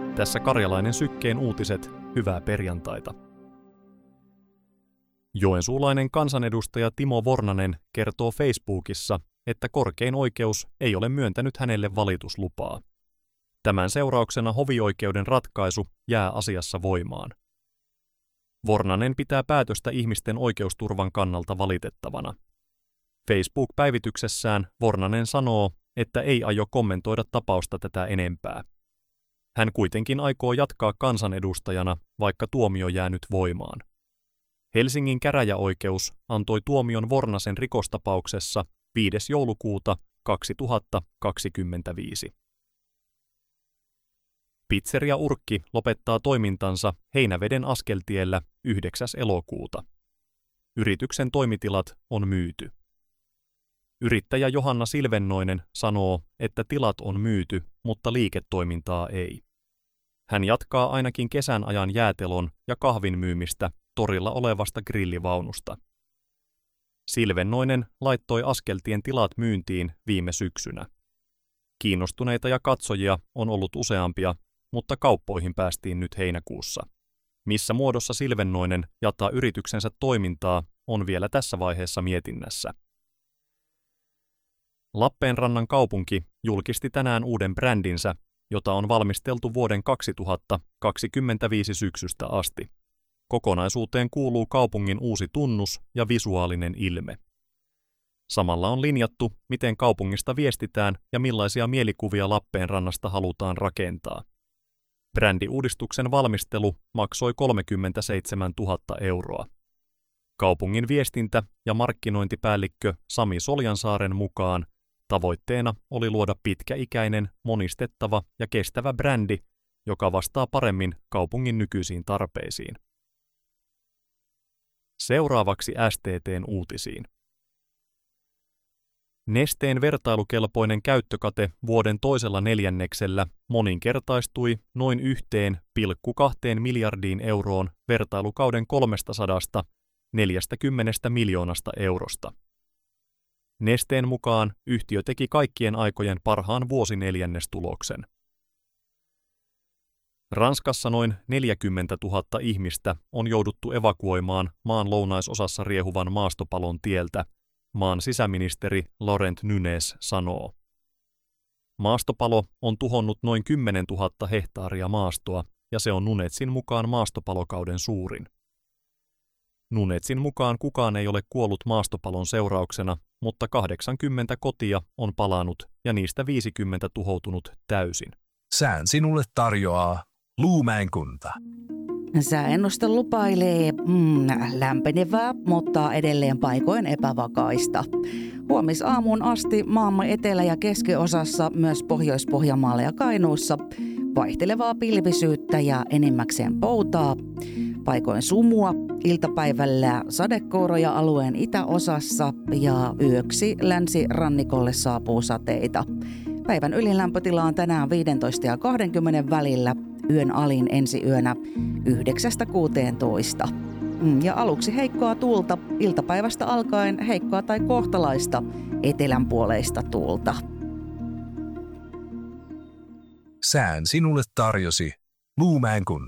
Tässä Karjalainen Sykkeen uutiset, hyvää perjantaita. Joensuulainen kansanedustaja Timo Vornanen kertoo Facebookissa, että korkein oikeus ei ole myöntänyt hänelle valituslupaa. Tämän seurauksena hovioikeuden ratkaisu jää asiassa voimaan. Vornanen pitää päätöstä ihmisten oikeusturvan kannalta valitettavana. Facebook-päivityksessään Vornanen sanoo, että ei aio kommentoida tapausta tätä enempää. Hän kuitenkin aikoo jatkaa kansanedustajana, vaikka tuomio jää nyt voimaan. Helsingin käräjäoikeus antoi tuomion Vornasen rikostapauksessa 5. joulukuuta 2025. Pizzeria Urkki lopettaa toimintansa Heinäveden Askeltiellä 9. elokuuta. Yrityksen toimitilat on myyty. Yrittäjä Johanna Silvennoinen sanoo, että tilat on myyty, mutta liiketoimintaa ei. Hän jatkaa ainakin kesän ajan jäätelon ja kahvin myymistä torilla olevasta grillivaunusta. Silvennoinen laittoi Askeltien tilat myyntiin viime syksynä. Kiinnostuneita ja katsojia on ollut useampia, mutta kauppoihin päästiin nyt heinäkuussa. Missä muodossa Silvennoinen jatkaa yrityksensä toimintaa, on vielä tässä vaiheessa mietinnässä. Lappeenrannan kaupunki julkisti tänään uuden brändinsä, jota on valmisteltu vuoden 2025 syksystä asti. Kokonaisuuteen kuuluu kaupungin uusi tunnus ja visuaalinen ilme. Samalla on linjattu, miten kaupungista viestitään ja millaisia mielikuvia Lappeenrannasta halutaan rakentaa. Brändiuudistuksen valmistelu maksoi 37 000 euroa. Kaupungin viestintä- ja markkinointipäällikkö Sami Soljansaaren mukaan tavoitteena oli luoda pitkäikäinen, monistettava ja kestävä brändi, joka vastaa paremmin kaupungin nykyisiin tarpeisiin. Seuraavaksi STT:n uutisiin. Nesteen vertailukelpoinen käyttökate vuoden toisella neljänneksellä moninkertaistui noin 1,2 miljardiin euroon vertailukauden 340 miljoonasta eurosta. Nesteen mukaan yhtiö teki kaikkien aikojen parhaan vuosineljännestuloksen. Ranskassa noin 40 000 ihmistä on jouduttu evakuoimaan maan lounaisosassa riehuvan maastopalon tieltä, maan sisäministeri Laurent Nunez sanoo. Maastopalo on tuhonnut noin 10 000 hehtaaria maastoa ja se on Nunezin mukaan maastopalokauden suurin. Nunezin mukaan kukaan ei ole kuollut maastopalon seurauksena, mutta 80 kotia on palanut ja niistä 50 tuhoutunut täysin. Sään sinulle tarjoaa Luumäen kunta. Sääennuste lupailee lämpenevää, mutta edelleen paikoin epävakaista. Huomisaamuun asti maamme etelä- ja keskiosassa, myös Pohjois-Pohjanmaalla ja Kainuussa, vaihtelevaa pilvisyyttä ja enimmäkseen poutaa. Paikoin sumua, iltapäivällä sadekouroja alueen itäosassa ja yöksi länsirannikolle saapuu sateita. Päivän ylilämpötila on tänään 15 ja 20 välillä, yön alin ensi yönä 9–16. Ja aluksi heikkoa tuulta, iltapäivästä alkaen heikkoa tai kohtalaista etelänpuoleista tuulta. Sään sinulle tarjosi Luumäen kunta.